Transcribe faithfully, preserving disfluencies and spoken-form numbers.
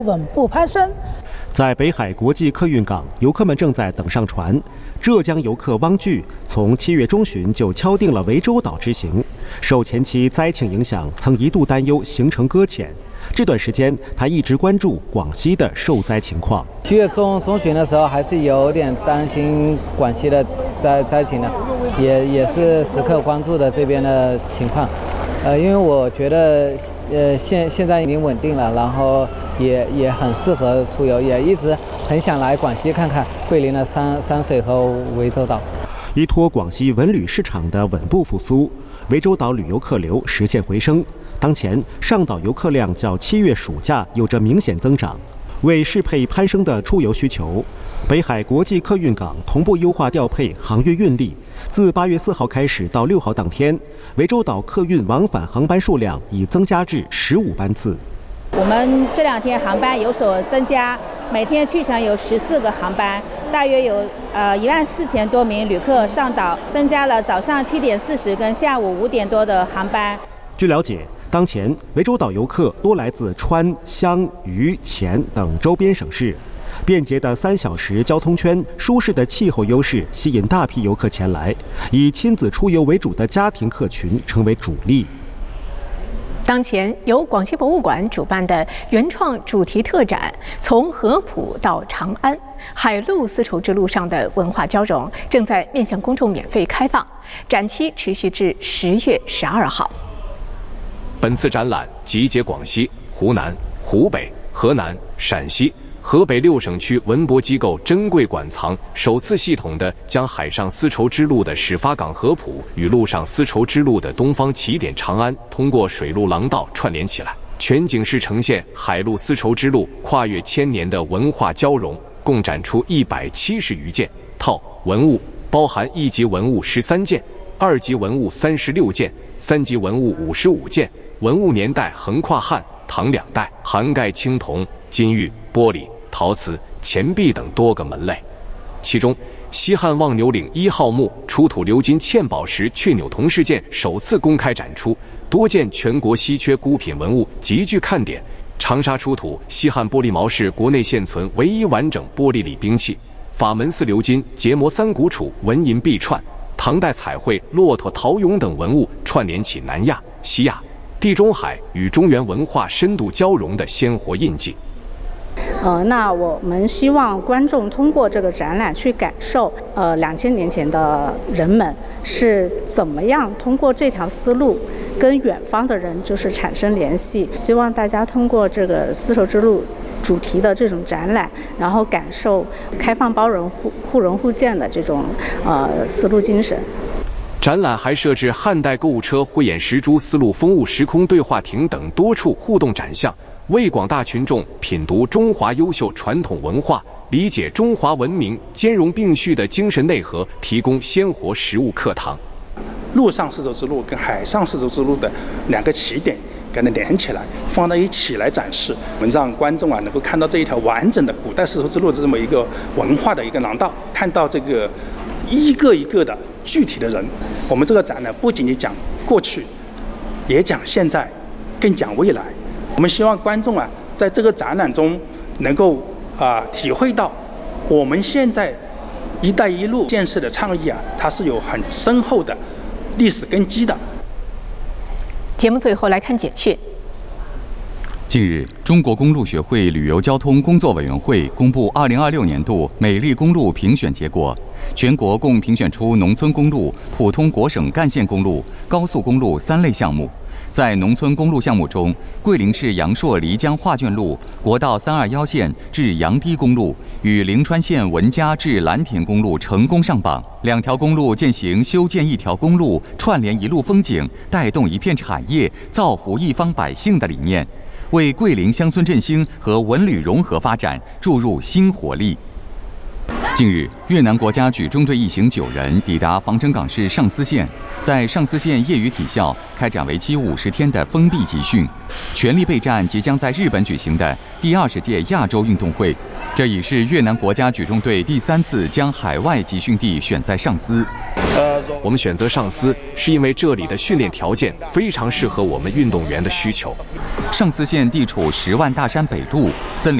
稳步攀升。 在北海国际客运港，游客们正在等上船。浙江游客汪巨从七月中旬就敲定了涠洲岛之行，受前期灾情影响，曾一度担忧行程搁浅。这段时间，他一直关注广西的受灾情况。 七月中中旬的时候，还是有点担心广西的灾灾情的，也也是时刻关注的这边的情况。呃，因为我觉得，呃，现现在已经稳定了，然后也也很适合出游，也一直很想来广西看看桂林的山山水和涠洲岛。 依托广西文旅市场的稳步复苏，涠洲岛旅游客流实现回升。当前上岛游客量较七月暑假有着明显增长，为适配攀升的出游需求，北海国际客运港同步优化调配航运运力。自八月四号开始到六号当天，涠洲岛客运往返航班数量已增加至十五班次。 我们这两天航班有所增加，每天去程有十四个航班，大约有呃一万四千多名旅客上岛，增加了早上七点四十跟下午五点多的航班。 据了解，当前涠洲岛游客多来自川、湘、渝、黔等周边省市。便捷的三小时交通圈、舒适的气候优势吸引大批游客前来，以亲子出游为主的家庭客群成为主力。 当前由广西博物馆主办的原创主题特展“从合浦到长安：海陆丝绸之路上的文化交融”正在面向公众免费开放，展期持续至十月十二号。 本次展览集结广西、湖南、湖北、河南、陕西、河北六省区文博机构珍贵馆藏，首次系统地将海上丝绸之路的始发港合浦与陆上丝绸之路的东方起点长安通过水陆廊道串联起来，全景式呈现海陆丝绸之路跨越千年的文化交融，共展出一百七十余件套文物，包含一级文物十三件，二级文物三十六件，三级文物五十五件，文物年代横跨汉、唐两代，涵盖青铜、金玉、玻璃、陶瓷、钱币等多个门类。其中，西汉望牛岭一号墓出土鎏金嵌宝石雀钮铜事件首次公开展出，多件全国稀缺孤品文物极具看点。长沙出土西汉玻璃矛是国内现存唯一完整玻璃礼兵器，法门寺鎏金结膜三股杵纹银臂串，唐代彩绘骆驼陶俑等文物串联起南亚、西亚、地中海与中原文化深度交融的鲜活印记。 呃，那我们希望观众通过这个展览去感受，呃，两千年前的人们是怎么样通过这条丝路跟远方的人就是产生联系。希望大家通过这个丝绸之路主题的这种展览，然后感受开放包容、互互融互鉴的这种呃丝路精神。 展览还设置汉代购物车、慧眼识珠、丝路风物时空对话亭等多处互动展项，为广大群众品读中华优秀传统文化、理解中华文明兼容并蓄的精神内核提供鲜活实物课堂。 陆上丝绸之路跟海上丝绸之路的两个起点给它连起来，放在一起来展示，我们让观众啊能够看到这一条完整的古代丝绸之路的这么一个文化的一个廊道，看到这个一个一个的具体的人。我们这个展呢，不仅仅讲过去，也讲现在，更讲未来。我们希望观众啊，在这个展览中能够啊、呃、体会到，我们现在“一带一路”建设的倡议啊，它是有很深厚的历史根基的。 节目最后来看简讯。 近日，中国公路学会旅游交通工作委员会公布二零二六年度美丽公路评选结果，全国共评选出农村公路、普通国省干线公路、高速公路三类项目。在农村公路项目中，桂林市阳朔漓江画卷路国道三二一线至阳堤公路与灵川县文家至蓝田公路成功上榜。两条公路践行修建一条公路，串联一路风景，带动一片产业，造福一方百姓的理念，为桂林乡村振兴和文旅融合发展注入新活力。近日，越南国家举重队一行九人抵达防城港市上思县，在上思县业余体校开展为期五十天的封闭集训，全力备战即将在日本举行的第二十届亚洲运动会。 这已是越南国家举重队第三次将海外集训地选在上思。 我们选择上思，是因为这里的训练条件非常适合我们运动员的需求。 上思县地处十万大山北麓，森林